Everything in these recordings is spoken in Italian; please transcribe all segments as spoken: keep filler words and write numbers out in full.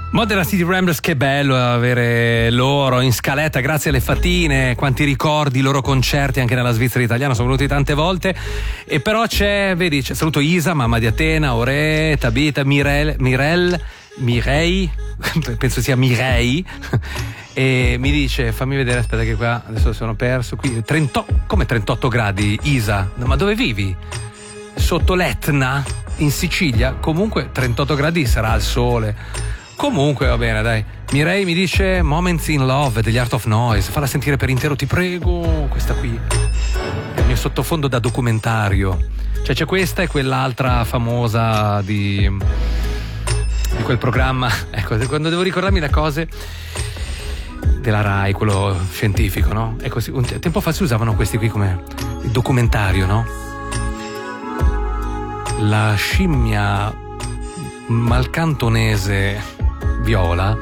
Modena City Ramblers, che bello avere loro in scaletta, grazie alle fatine, quanti ricordi, i loro concerti anche nella Svizzera italiana, sono venuti tante volte. E però c'è, vedi, c'è, saluto Isa, mamma di Atena, Ore, Tabita, Mirel, Mirel, Mirei, penso sia Mirei, e mi dice, fammi vedere, aspetta che qua adesso sono perso, qui trenta, come trentotto gradi, Isa, no, ma dove vivi? Sotto l'Etna, in Sicilia? Comunque trentotto gradi sarà al sole. Comunque va bene, dai. Mirei mi dice Moments in Love degli Art of Noise, falla sentire per intero, ti prego. Questa qui è il mio sottofondo da documentario. Cioè c'è questa e quell'altra famosa di di quel programma, ecco, quando devo ricordarmi le cose della Rai, quello scientifico, no? Ecco, un tempo fa si usavano questi qui come il documentario, no? La scimmia malcantonese viola.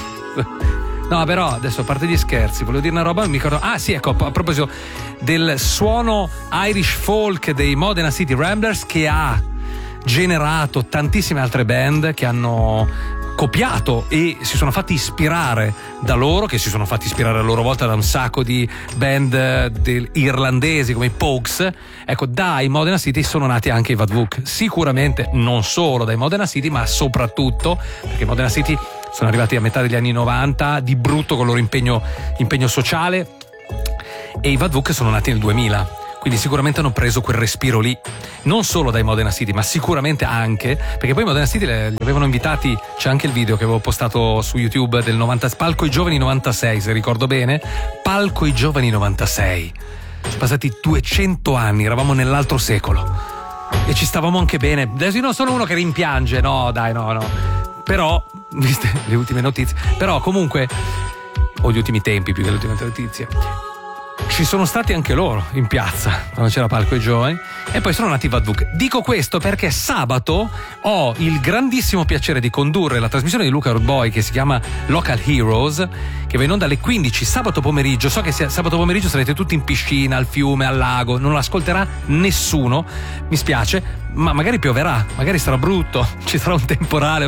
No, però adesso, a parte gli scherzi, volevo dire una roba, mi ricordo. Ah sì, ecco, a proposito del suono Irish folk dei Modena City Ramblers, che ha generato tantissime altre band che hanno copiato e si sono fatti ispirare da loro, che si sono fatti ispirare a loro volta da un sacco di band del, irlandesi come i Pogues. Ecco, dai Modena City sono nati anche i Vadvuk, sicuramente non solo dai Modena City, ma soprattutto perché Modena City sono arrivati a metà degli anni novanta di brutto con il loro impegno, impegno sociale, e i Vadvuk sono nati nel duemila. Quindi sicuramente hanno preso quel respiro lì, non solo dai Modena City, ma sicuramente anche, perché poi Modena City li avevano invitati, c'è anche il video che avevo postato su YouTube del novanta, Palco i Giovani novantasei, se ricordo bene, Palco i Giovani novantasei. Sono passati duecento anni, eravamo nell'altro secolo e ci stavamo anche bene. Adesso io non sono uno che rimpiange, no dai, no, no. Però, viste le ultime notizie, però comunque, o gli ultimi tempi più che le ultime notizie, ci sono stati anche loro in piazza quando c'era Palco ai Giovani, e poi sono nati i Vadvuk. Dico questo perché sabato ho il grandissimo piacere di condurre la trasmissione di Luca Rootboy che si chiama Local Heroes, che va in onda alle quindici sabato pomeriggio. So che sabato pomeriggio sarete tutti in piscina, al fiume, al lago, non l'ascolterà nessuno, mi spiace, ma magari pioverà, magari sarà brutto, ci sarà un temporale,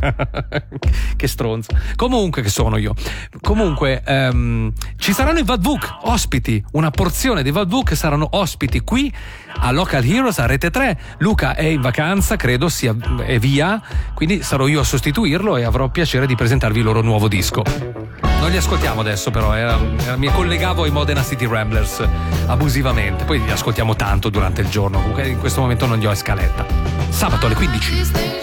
che stronzo. Comunque, che sono io. Comunque um, ci saranno i Vadvuk ospiti, una porzione dei Vadvuk saranno ospiti qui a Local Heroes a Rete tre. Luca è in vacanza, credo sia è via, quindi sarò io a sostituirlo e avrò piacere di presentarvi il loro nuovo disco. Non li ascoltiamo adesso, però era, era, mi collegavo ai Modena City Ramblers abusivamente, poi li ascoltiamo tanto durante il giorno, comunque in questo momento non li ho in scaletta. Sabato alle quindici.